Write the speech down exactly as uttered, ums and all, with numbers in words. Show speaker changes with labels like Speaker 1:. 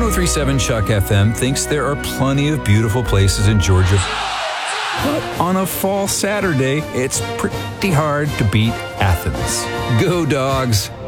Speaker 1: oh three seven Chuck F M thinks there are plenty of beautiful places in Georgia. But on a fall Saturday, it's pretty hard to beat Athens. Go Dogs!